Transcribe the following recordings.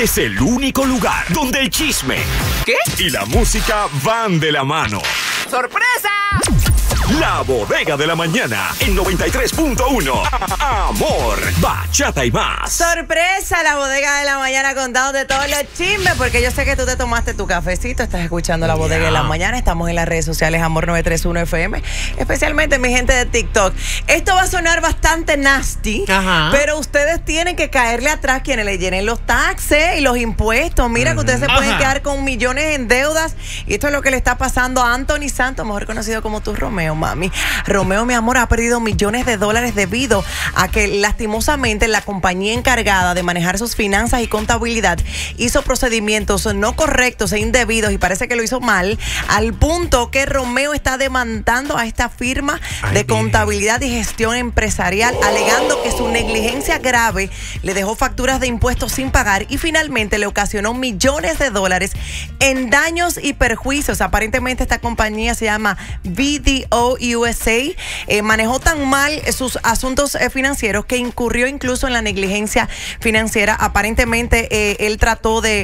Es el único lugar donde el chisme, ¿qué? y la música van de la mano. ¡Sorpresa! La Bodega de la Mañana en 93.1. Amor, bachata y más. Sorpresa, la Bodega de la Mañana contándote todos los chismes, porque yo sé que tú te tomaste tu cafecito, estás escuchando la Bodega de la Mañana. Estamos en las redes sociales Amor 931 FM, especialmente mi gente de TikTok. Esto va a sonar bastante nasty, pero ustedes tienen que caerle atrás quienes le llenen los taxes y los impuestos. Mira que ustedes se pueden quedar con millones en deudas, y esto es lo que le está pasando a Anthony Santos, mejor conocido como tu Romeo, mami. Romeo, mi amor, ha perdido millones de dólares debido a que lastimosamente la compañía encargada de manejar sus finanzas y contabilidad hizo procedimientos no correctos e indebidos, y parece que lo hizo mal, al punto que Romeo está demandando a esta firma de contabilidad y gestión empresarial, alegando que su negligencia grave le dejó facturas de impuestos sin pagar y finalmente le ocasionó millones de dólares en daños y perjuicios. Aparentemente esta compañía se llama BDO USA, manejó tan mal sus asuntos financieros que incurrió incluso en la negligencia financiera. Aparentemente él trató de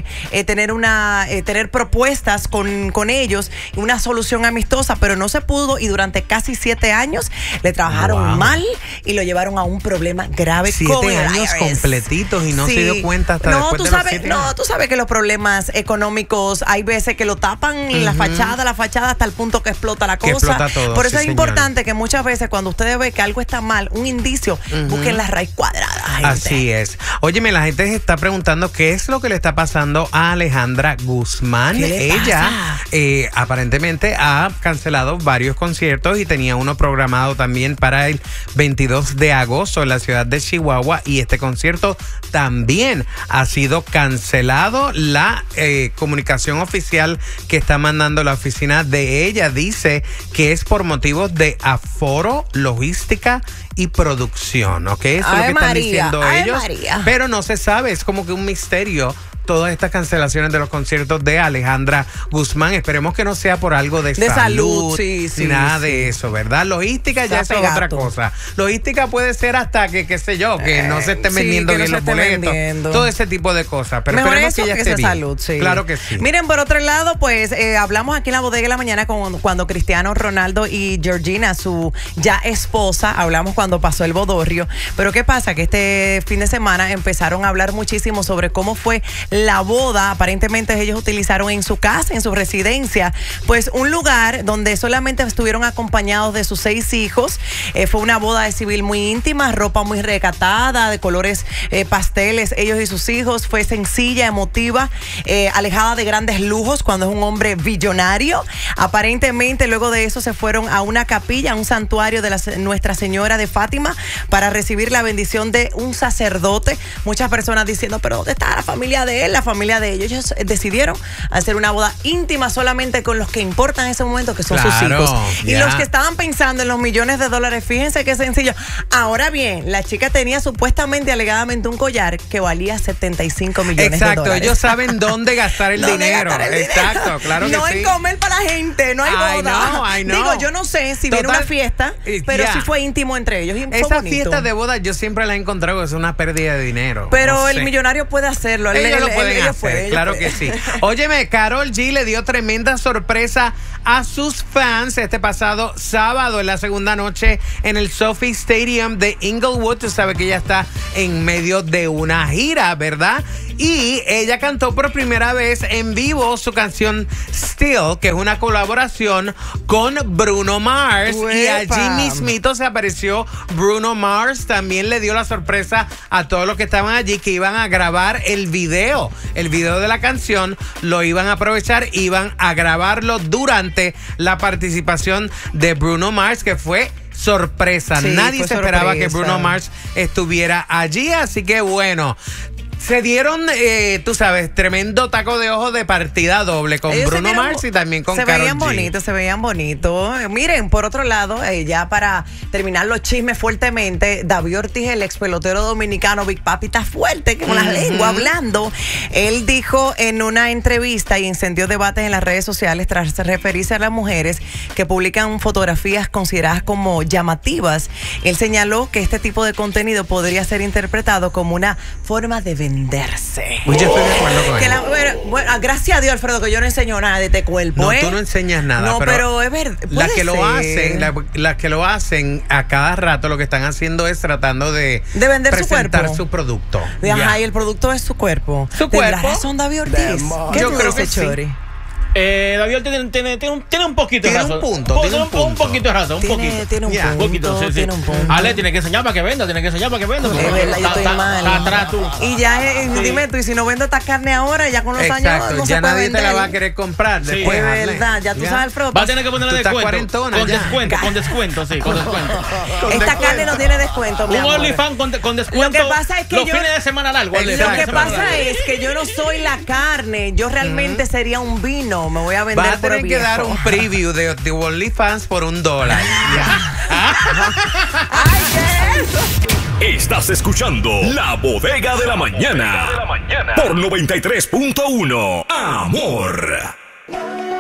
tener propuestas con ellos, una solución amistosa, pero no se pudo, y durante casi 7 años le trabajaron mal y lo llevaron a un problema grave. 7 años completitos y no se dio cuenta hasta después de los 7 años. Tú sabes que los problemas económicos hay veces que lo tapan la fachada hasta el punto que explota la cosa. Explota todo. Por eso es importante que muchas veces cuando ustedes ven que algo está mal, un indicio, busquen la raíz cuadrada, gente. Así es. Óyeme, la gente se está preguntando qué es lo que le está pasando a Alejandra Guzmán. Ella aparentemente ha cancelado varios conciertos y tenía uno programado también para el 22 de agosto en la ciudad de Chihuahua, y este concierto también ha sido cancelado. La comunicación oficial que está mandando la oficina de ella dice que es por motivos de aforo, logística y producción, ¿ok? Eso es lo que están diciendo ellos. Pero no se sabe, es como que un misterio todas estas cancelaciones de los conciertos de Alejandra Guzmán. Esperemos que no sea por algo de salud, ni nada de eso, ¿verdad? Logística ya eso es otra cosa. Logística puede ser hasta que, qué sé yo, que no se estén vendiendo bien los boletos. Todo ese tipo de cosas. Pero mejor esperemos que ella esté bien. Salud, sí. Claro que sí. Miren, por otro lado, pues hablamos aquí en la Bodega de la Mañana cuando Cristiano Ronaldo y Georgina, su ya esposa, hablamos cuando pasó el bodorrio. Pero ¿qué pasa? Que este fin de semana empezaron a hablar muchísimo sobre cómo fue la boda. Aparentemente ellos utilizaron en su casa, en su residencia, pues un lugar donde solamente estuvieron acompañados de sus 6 hijos. Fue una boda de civil muy íntima, ropa muy recatada, de colores pasteles, ellos y sus hijos. Fue sencilla, emotiva, alejada de grandes lujos cuando es un hombre billonario. Aparentemente luego de eso se fueron a una capilla, a un santuario de Nuestra Señora de Fátima, para recibir la bendición de un sacerdote. Muchas personas diciendo, pero ¿dónde está la familia de él, la familia de ellos? Ellos decidieron hacer una boda íntima solamente con los que importan en ese momento, que son sus hijos. Y los que estaban pensando en los millones de dólares, fíjense qué sencillo. Ahora bien, la chica tenía supuestamente, alegadamente, un collar que valía 75 millones de dólares. Exacto, ellos saben dónde gastar el dinero. Exacto, claro que sí. No en comer para la gente, no hay boda. Digo, yo no sé si viene una fiesta, pero sí fue íntimo entre ellos. Esas fiestas de boda yo siempre las he encontrado que es una pérdida de dinero. Pero el millonario puede hacerlo. Ellos lo pueden hacer, claro que sí. Óyeme, Karol G le dio tremenda sorpresa a sus fans este pasado sábado en la segunda noche en el SoFi Stadium de Inglewood. Tú sabes que ella está en medio de una gira, ¿verdad? Y ella cantó por primera vez en vivo su canción Still, que es una colaboración con Bruno Mars. ¡Uepa! Y allí mismito se apareció Bruno Mars. También le dio la sorpresa a todos los que estaban allí que iban a grabar el video. El video de la canción lo iban a aprovechar, iban a grabarlo durante la participación de Bruno Mars, que fue sorpresa. Sí, nadie se esperaba que Bruno Mars estuviera allí, así que bueno. Se dieron, tú sabes, tremendo taco de ojo de partida doble con Bruno Mars y también con Karol G. Se veían bonitos. Miren, por otro lado, ya para terminar los chismes fuertemente, David Ortiz, el ex pelotero dominicano, Big Papi, está fuerte, con la lengua hablando. Él dijo en una entrevista y encendió debates en las redes sociales tras referirse a las mujeres que publican fotografías consideradas como llamativas. Él señaló que este tipo de contenido podría ser interpretado como una forma de vender venderse. Pues yo estoy de acuerdo con él. Bueno, gracias a Dios, Alfredo, que yo no enseño nada de este cuerpo. No, tú no enseñas nada. No, pero es verdad. Las que lo hacen a cada rato, lo que están haciendo es tratando de vender presentar su producto. Ajá, y el producto es su cuerpo. Su cuerpo. ¿Tendrá razón David Ortiz? ¿Qué Yo tú creo dices, que sí. Chori? David tiene un poquito de razón. Un poquito de razón, un poquito. Tiene un punto, sí. tiene un punto. Ale, tiene que enseñar para que venda, Es verdad, yo estoy mal. Atrás tú. Y ya, dime tú, y si no vendo esta carne ahora, ya con los años no ya se puede nadie vender. te la va a querer comprar después. Es verdad, ya tú sabes, Alfredo. Va a tener que ponerle descuento. Cuarentona, con ya. descuento, con descuento, sí, con descuento. Esta carne no tiene descuento, mi Un amor. OnlyFans con descuento. Lo que pasa es que los fines de semana largos. Lo que pasa es que yo no soy la carne, yo realmente sería un vino, me voy a vender. Vas a tener que dar un preview de OnlyFans por $1. ¡Ay, qué es eso! Estás escuchando La Bodega de la Mañana por 93.1 Amor.